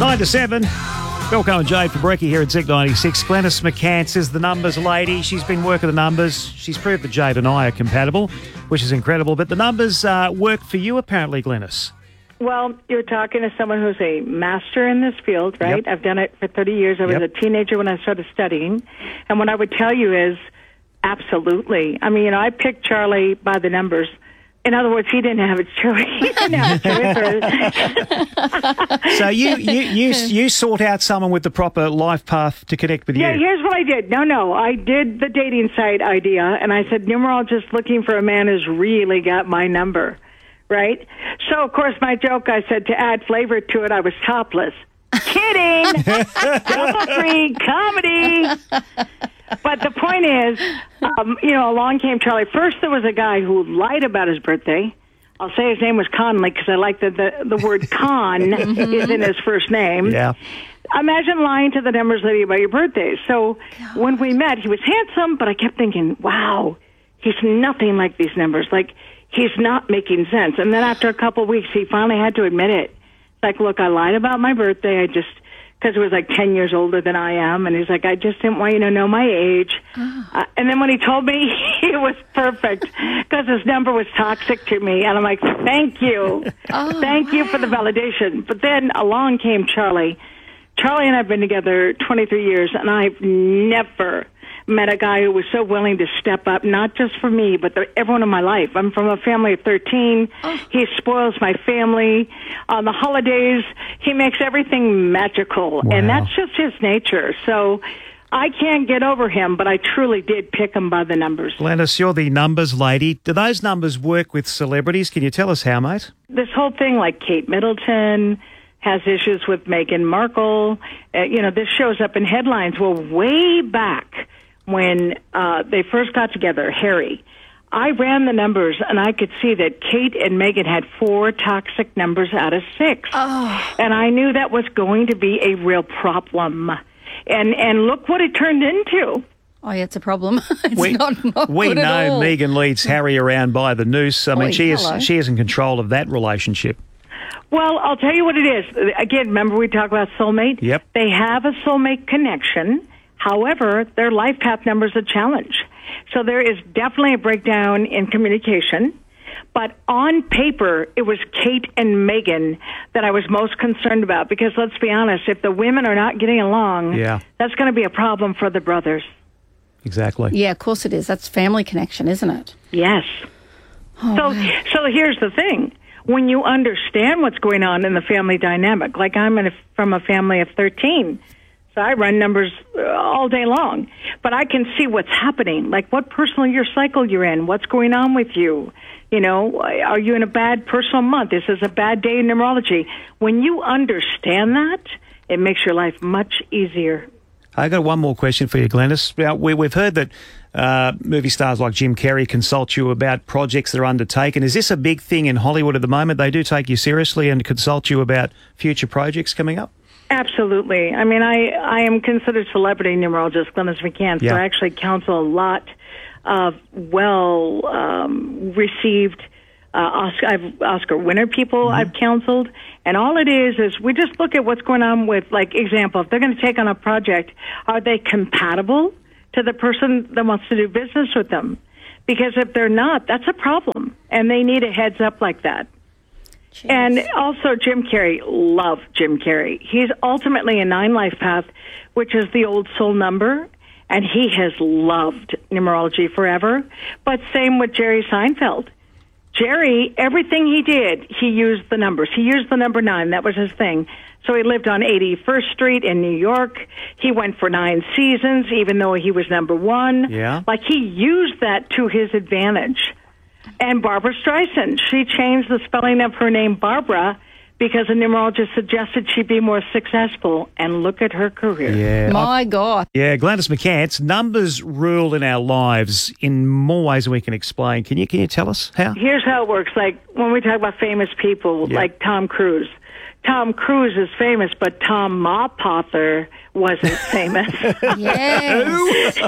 9 to 7. Belco and Jade for Brekkie here at Zig 96. Glenys McCants is the numbers lady. She's been working the numbers. She's proved that Jade and I are compatible, which is incredible. But the numbers work for you, apparently, Glenys. Well, you're talking to someone who's a master in this field, right? Yep. I've done it for 30 years. I was a teenager when I started studying. And what I would tell you is, absolutely. I mean, I picked Charlie by the numbers. In other words, he didn't have a choice. He didn't have a choice. So you sought out someone with the proper life path to connect with you. Yeah, here's what I did. No, I did the dating site idea, and I said, numerologist looking for a man who's really got my number, right? So, of course, my joke, I said, to add flavor to it, I was topless. Kidding! Double free comedy! But the point is, along came Charlie. First, there was a guy who lied about his birthday. I'll say his name was Conley because I like the word con is in his first name. Yeah. Imagine lying to the numbers lady about your birthday. So when we met, he was handsome, but I kept thinking, wow, he's nothing like these numbers. Like, he's not making sense. And then after a couple of weeks, he finally had to admit it. It's like, look, I lied about my birthday. Because he was like 10 years older than I am. And he's like, I just didn't want you to know my age. And then when he told me, it was perfect because his number was toxic to me. And I'm like, thank you. Thank you for the validation. But then along came Charlie. Charlie and I have been together 23 years, and I've never met a guy who was so willing to step up, not just for me, but everyone in my life. I'm from a family of 13. He spoils my family. On the holidays, he makes everything magical, and that's just his nature. So I can't get over him, but I truly did pick him by the numbers. Glenys, you're the numbers lady. Do those numbers work with celebrities? Can you tell us how, mate? This whole thing, like Kate Middleton has issues with Meghan Markle. This shows up in headlines. Well, way back when they first got together, Harry, I ran the numbers, and I could see that Kate and Meghan had 4 toxic numbers out of 6. And I knew that was going to be a real problem. And look what it turned into. Oh, yeah, it's a problem. We know Meghan leads Harry around by the noose. I mean, she is in control of that relationship. Well, I'll tell you what it is. Again, remember we talked about soulmate? Yep. They have a soulmate connection. However, their life path number is a challenge. So there is definitely a breakdown in communication. But on paper, it was Kate and Meghan that I was most concerned about. Because let's be honest, if the women are not getting along, that's going to be a problem for the brothers. Exactly. Yeah, of course it is. That's family connection, isn't it? Yes. So here's the thing. When you understand what's going on in the family dynamic, like I'm from a family of 13, so I run numbers all day long, but I can see what's happening, like what personal year cycle you're in, what's going on with you. Are you in a bad personal month? This is a bad day in numerology. When you understand that, it makes your life much easier. I got one more question for you, Glenys. Now, we've heard that movie stars like Jim Carrey consult you about projects that are undertaken. Is this a big thing in Hollywood at the moment? They do take you seriously and consult you about future projects coming up? Absolutely. I mean, I am considered celebrity numerologist, Glenys McCants, so I actually counsel a lot of well-received Oscar winner people I've counseled. And all it is we just look at what's going on with, like, example, if they're going to take on a project, are they compatible to the person that wants to do business with them? Because if they're not, that's a problem. And they need a heads up like that. Jeez. And also Jim Carrey, love Jim Carrey. He's ultimately a 9 life path, which is the old soul number. And he has loved numerology forever. But same with Jerry Seinfeld. Jerry, everything he did, he used the numbers. He used the number 9. That was his thing. So he lived on 81st Street in New York. He went for 9 seasons, even though he was number 1. Yeah. Like, he used that to his advantage. And Barbara Streisand, she changed the spelling of her name Barbara because a numerologist suggested she be more successful. And look at her career. Yeah. My God. Yeah, Glenys McCants, numbers rule in our lives in more ways than we can explain. Can you tell us how? Here's how it works. Like, when we talk about famous people, like Tom Cruise. Tom Cruise is famous, but Tom Mapother wasn't famous. Yes.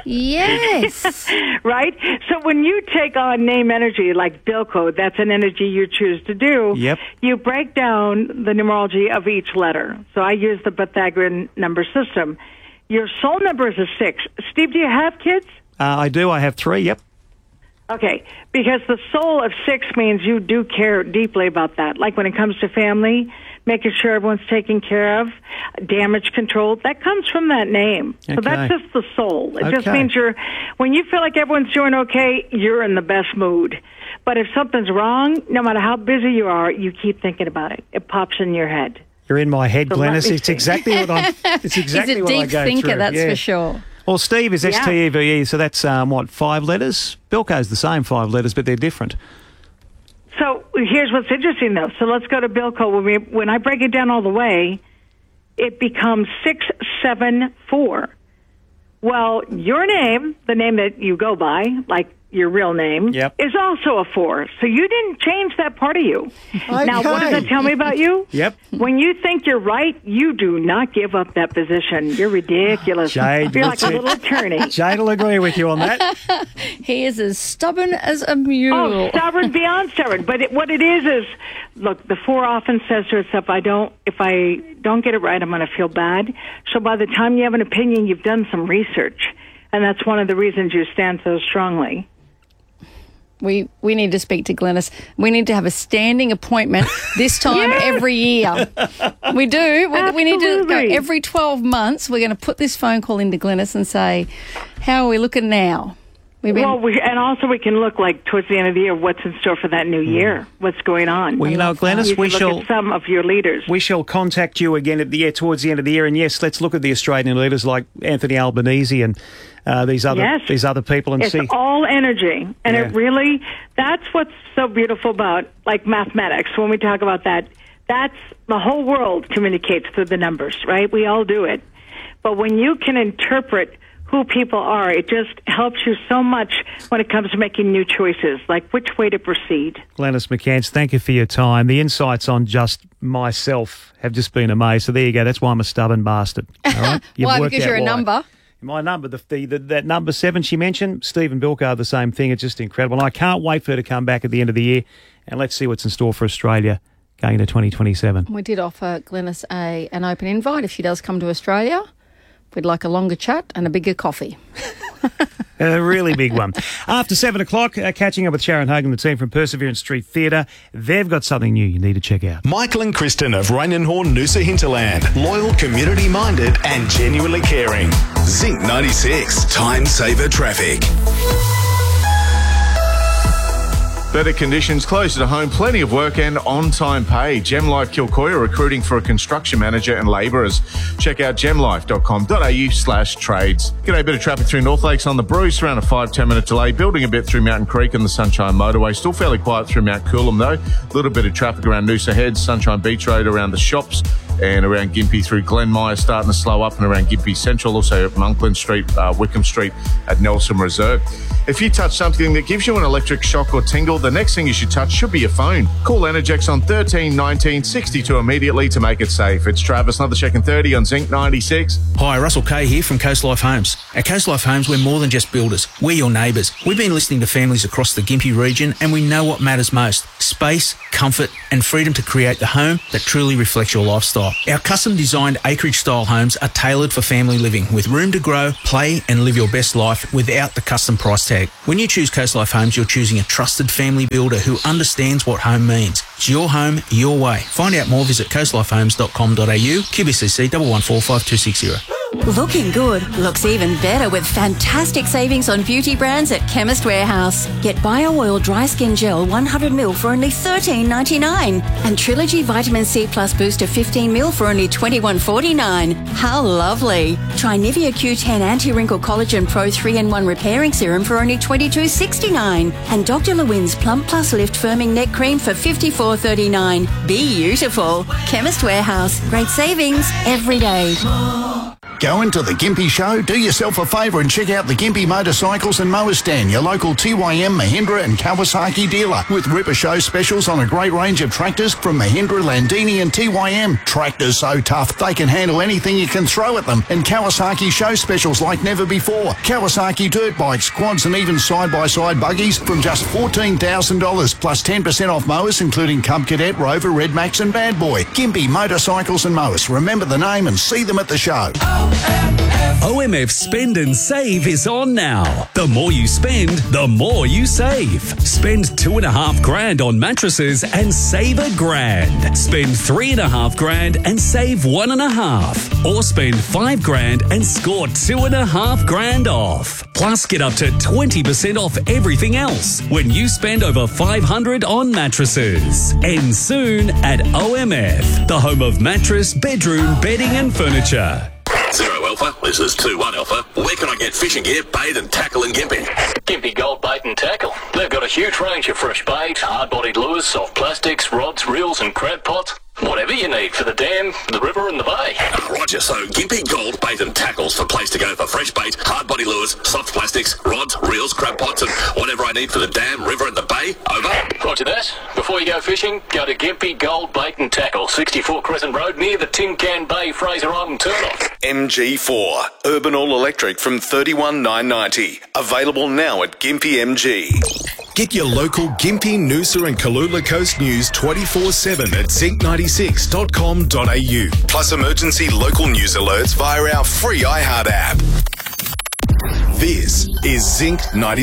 Yes. Right? So when you take on name energy like Bilko, that's an energy you choose to do. Yep. You break down the numerology of each letter. So I use the Pythagorean number system. Your soul number is a 6. Steve, do you have kids? I do. I have 3, yep. Okay, because the soul of 6 means you do care deeply about that. Like when it comes to family, making sure everyone's taken care of, damage control, that comes from that name. Okay. So that's just the soul. It just Okay. means when you feel like everyone's doing okay, you're in the best mood. But if something's wrong, no matter how busy you are, you keep thinking about it. It pops in your head. You're in my head, So let Glenys. me It's see. exactly what I'm. It's exactly He's a what I deep go thinker, through. that's Yeah. for sure. Well, Steve is Yeah. STEVE, so that's 5 letters. Bilko's the same 5 letters, but they're different. So here's what's interesting, though. So let's go to Bilko. When I break it down all the way, it becomes 674. Well, your name, the name that you go by, like your real name, Yep. is also a 4. So you didn't change that part of you. Now, what does that tell me about you? Yep. When you think you're right, you do not give up that position. You're ridiculous. Jade, you're like that's a it. little attorney. Jade will agree with you on that. He is as stubborn as a mule. Oh, stubborn beyond stubborn. But what it is, look, the 4 often says to itself, if I don't get it right, I'm going to feel bad. So by the time you have an opinion, you've done some research. And that's one of the reasons you stand so strongly. We need to speak to Glenys. We need to have a standing appointment this time every year. We do. We need to go Absolutely. every 12 months. We're going to put this phone call into Glenys and say, how are we looking now? Well, and also we can look like towards the end of the year, what's in store for that new year, what's going on. Well, you know, Glenys, You can look at some of your leaders. We shall contact you again towards the end of the year, and yes, let's look at the Australian leaders like Anthony Albanese and these other people and It's see. all energy, and Yeah. it really, that's what's so beautiful about, like, mathematics. When we talk about that, that's the whole world communicates through the numbers, right? We all do it. But when you can interpret who people are, it just helps you so much when it comes to making new choices, like which way to proceed. Glenys McCants, thank you for your time. The insights on just myself have just been amazing. So there you go. That's why I'm a stubborn bastard. All right? You've Why? worked Because out you're a why. number. My number, that number 7 she mentioned, Steve and Bilko are the same thing. It's just incredible. And I can't wait for her to come back at the end of the year, and let's see what's in store for Australia going into 2027. We did offer Glenys an open invite if she does come to Australia. We'd like a longer chat and a bigger coffee. A really big one. After 7 o'clock, catching up with Sharon Hogan, the team from Perseverance Street Theatre. They've got something new you need to check out. Michael and Kristen of Rainenhorn, Noosa Hinterland. Loyal, community-minded and genuinely caring. Zinc 96. Time saver traffic. Better conditions closer to home, plenty of work and on-time pay. GemLife Kilcoy are recruiting for a construction manager and labourers. Check out gemlife.com.au/trades. G'day, bit of traffic through North Lakes on the Bruce, around a 5-10 minute delay. Building a bit through Mountain Creek and the Sunshine Motorway. Still fairly quiet through Mount Coolum though. A little bit of traffic around Noosa Heads, Sunshine Beach Road around the shops, and around Gympie through Glenmire starting to slow up, and around Gympie Central, also at Monkland Street, Wickham Street at Nelson Reserve. If you touch something that gives you an electric shock or tingle, the next thing you should touch should be your phone. Call Energex on 13 19 62 immediately to make it safe. It's Travis, another check and 30 on Zinc 96. Hi, Russell Kay here from Coast Life Homes. At Coast Life Homes, we're more than just builders. We're your neighbours. We've been listening to families across the Gympie region, and we know what matters most: space, comfort and freedom to create the home that truly reflects your lifestyle. Our custom-designed acreage-style homes are tailored for family living, with room to grow, play and live your best life without the custom price tag. When you choose Coast Life Homes, you're choosing a trusted family builder who understands what home means. It's your home, your way. Find out more, visit coastlifehomes.com.au, QBCC 1145260. Looking good looks even better with fantastic savings on beauty brands at Chemist Warehouse. Get Bio Oil Dry Skin Gel 100ml for only $13.99 and Trilogy Vitamin C Plus Booster 15ml for only $21.49. How lovely. Try Nivea Q10 Anti-Wrinkle Collagen Pro 3-in-1 Repairing Serum for only $22.69 and Dr. Lewin's Plump Plus Lift Firming Neck Cream for $54.39. Be beautiful. Chemist Warehouse. Great savings every day. Going to the Gympie Show? Do yourself a favour and check out the Gympie Motorcycles and Mowers stand, your local TYM, Mahindra and Kawasaki dealer, with Ripper Show specials on a great range of tractors from Mahindra, Landini and TYM. Tractors so tough, they can handle anything you can throw at them. And Kawasaki show specials like never before. Kawasaki dirt bikes, quads and even side-by-side buggies from just $14,000, plus 10% off mowers including Cub Cadet, Rover, Red Max and Bad Boy. Gympie Motorcycles and Mowers. Remember the name and see them at the show. OMF Spend and Save is on now. The more you spend, the more you save. Spend $2,500 on mattresses and save $1,000. Spend $3,500 and save $1,500. Or spend $5,000 and score $2,500 off. Plus, get up to 20% off everything else when you spend over $500 on mattresses. End soon at OMF, the home of mattress, bedroom, bedding and furniture. 0 Alpha, this is 2-1 Alpha. Where can I get fishing gear, bait and tackle in Gympie? Gympie Gold Bait and Tackle. They've got a huge range of fresh bait, hard-bodied lures, soft plastics, rods, reels and crab pots. Whatever you need for the dam, the river and the bay. Roger, so Gympie Gold Bait and Tackle's the place to go for fresh bait, hard-body lures, soft plastics, rods, reels, crab pots and whatever I need for the dam, river and the bay. Over. Roger that. Before you go fishing, go to Gympie Gold Bait and Tackle, 64 Crescent Road near the Tin Can Bay Fraser Island turnoff. MG4, urban all-electric from $31,990. Available now at Gympie MG. Get your local Gympie, Noosa and Kalula Coast news 24/7 at zinc96.com.au. Plus emergency local news alerts via our free iHeart app. This is Zinc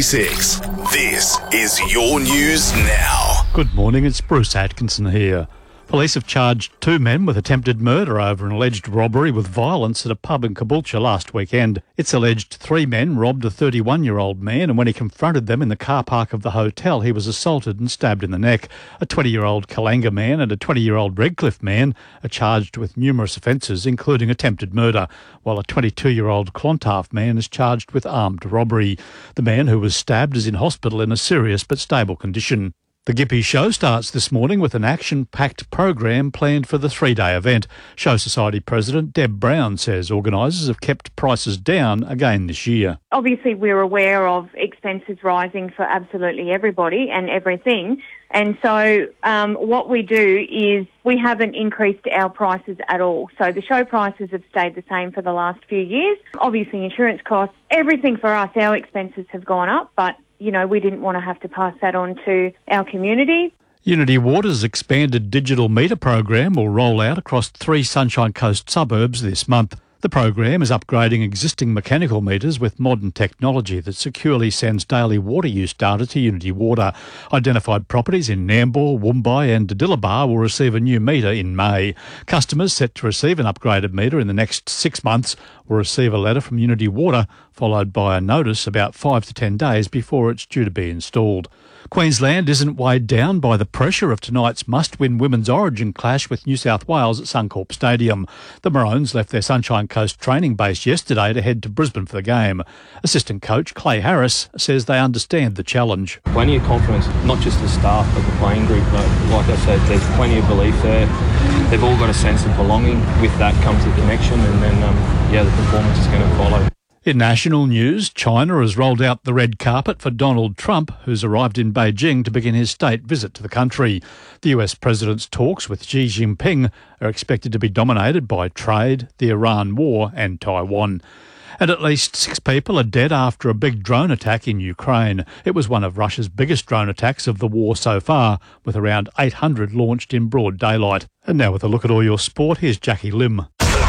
96. This is your news now. Good morning, it's Bruce Atkinson here. Police have charged 2 men with attempted murder over an alleged robbery with violence at a pub in Caboolture last weekend. It's alleged 3 men robbed a 31-year-old man, and when he confronted them in the car park of the hotel, he was assaulted and stabbed in the neck. A 20-year-old Kalanga man and a 20-year-old Redcliffe man are charged with numerous offences, including attempted murder, while a 22-year-old Clontarf man is charged with armed robbery. The man who was stabbed is in hospital in a serious but stable condition. The Gympie Show starts this morning with an action-packed program planned for the 3-day event. Show Society President Deb Brown says organisers have kept prices down again this year. Obviously, we're aware of expenses rising for absolutely everybody and everything. And so what we do is we haven't increased our prices at all. So the show prices have stayed the same for the last few years. Obviously, insurance costs, everything for us, our expenses have gone up, but you know, we didn't want to have to pass that on to our community. Unity Water's expanded digital meter program will roll out across 3 Sunshine Coast suburbs this month. The program is upgrading existing mechanical meters with modern technology that securely sends daily water use data to Unity Water. Identified properties in Nambour, Woombye and Diddillibah will receive a new meter in May. Customers set to receive an upgraded meter in the next 6 months will receive a letter from Unity Water, followed by a notice about 5 to 10 days before it's due to be installed. Queensland isn't weighed down by the pressure of tonight's must-win Women's Origin clash with New South Wales at Suncorp Stadium. The Maroons left their Sunshine Coast training base yesterday to head to Brisbane for the game. Assistant coach Clay Harris says they understand the challenge. Plenty of confidence, not just the staff but the playing group. Like I said, there's plenty of belief there. They've all got a sense of belonging. With that comes the connection, and then the performance is going to follow. In national news, China has rolled out the red carpet for Donald Trump, who's arrived in Beijing to begin his state visit to the country. The US president's talks with Xi Jinping are expected to be dominated by trade, the Iran war and Taiwan. And at least 6 people are dead after a big drone attack in Ukraine. It was one of Russia's biggest drone attacks of the war so far, with around 800 launched in broad daylight. And now with a look at all your sport, here's Jackie Lim.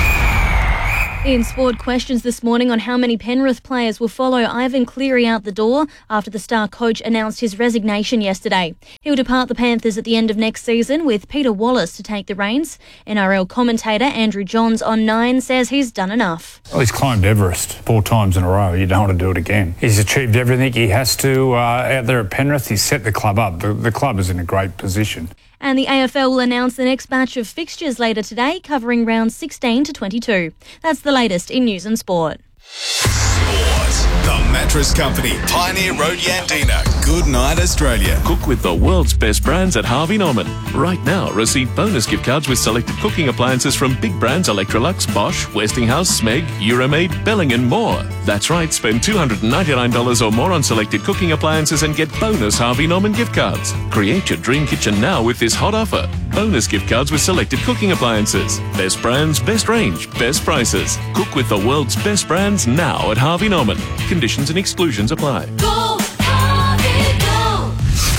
In sport questions this morning on how many Penrith players will follow Ivan Cleary out the door after the star coach announced his resignation yesterday. He'll depart the Panthers at the end of next season with Peter Wallace to take the reins. NRL commentator Andrew Johns on 9 says he's done enough. Well, he's climbed Everest 4 times in a row. You don't want to do it again. He's achieved everything he has to out there at Penrith. He's set the club up. The club is in a great position. And the AFL will announce the next batch of fixtures later today, covering rounds 16 to 22. That's the latest in news and sport. Sport. The Mattress Company, Pioneer Road, Yandina. Good night, Australia. Cook with the world's best brands at Harvey Norman. Right now, receive bonus gift cards with selected cooking appliances from big brands Electrolux, Bosch, Westinghouse, Smeg, Euromaid, Belling and more. That's right, spend $299 or more on selected cooking appliances and get bonus Harvey Norman gift cards. Create your dream kitchen now with this hot offer. Bonus gift cards with selected cooking appliances. Best brands, best range, best prices. Cook with the world's best brands now at Harvey Norman. Conditions and exclusions apply. Go, Harvey, go!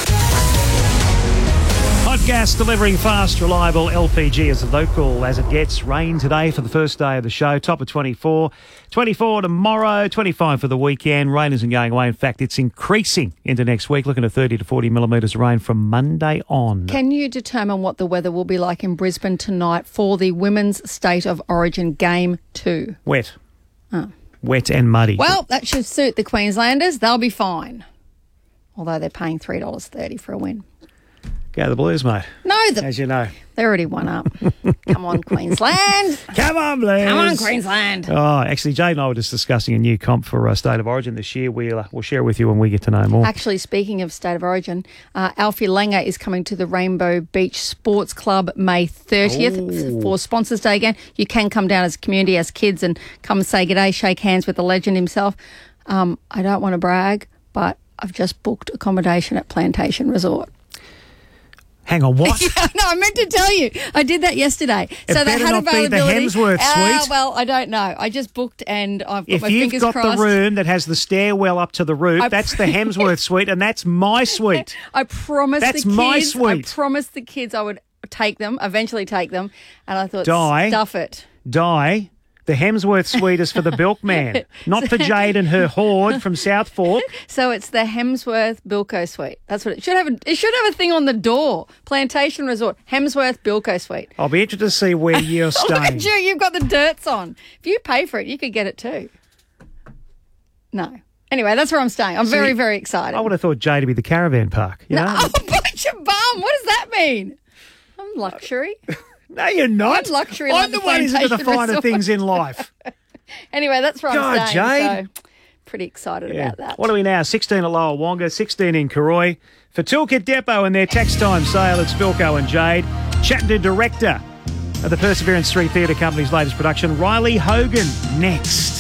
Hot gas delivering fast, reliable LPG as local as it gets. Rain today for the first day of the show. Top of 24. 24 tomorrow. 25 for the weekend. Rain isn't going away. In fact, it's increasing into next week. Looking at 30 to 40 millimetres of rain from Monday on. Can you determine what the weather will be like in Brisbane tonight for the Women's State of Origin Game 2? Wet. Oh. Wet and muddy. Well, that should suit the Queenslanders. They'll be fine. Although they're paying $3.30 for a win. Go the Blues, mate. No, as you know. They already won up. Come on, Queensland. Come on, Blues. Come on, Queensland. Oh, actually, Jade and I were just discussing a new comp for State of Origin this year. We'll share with you when we get to know more. Actually, speaking of State of Origin, Alfie Langer is coming to the Rainbow Beach Sports Club May 30th for Sponsors Day again. You can come down as a community, as kids, and come and say g'day, shake hands with the legend himself. I don't want to brag, but I've just booked accommodation at Plantation Resort. Hang on, what? No, I meant to tell you. I did that yesterday. It so they better had not be the availability. Hemsworth suite. Well, I don't know. I just booked and I've got if my you've fingers got crossed. the room that has the stairwell up to the roof, that's the Hemsworth suite, and that's my suite. I promised That's the kids. my suite. I promised the kids I would take them, eventually take them, and I thought, Di. stuff it. Di. The Hemsworth suite is for the Bilkman, not for Jade and her horde from South Fork. So it's the Hemsworth Bilko suite. That's what it should have. It should have a thing on the door. Plantation Resort, Hemsworth Bilko suite. I'll be interested to see where you're Look staying. at you. You've got the dirts on. If you pay for it, you could get it too. No. Anyway, that's where I'm staying. I'm very, very excited. I would have thought Jade would be the caravan park. You know? Oh, bunch of bum. What does that mean? I'm luxury. No, you're not. I'm luxury. I'm the one who's into the Plantation finer Resort. things in life. Anyway, that's where I'm God, staying. Jade. So pretty excited Yeah. about that. What are we now? 16 at Lower Wonga, 16 in Karoi. For Toolkit Depot and their tax time sale, it's Philco and Jade. Chatting to director of the Perseverance 3 Theatre Company's latest production, Riley Hogan, next.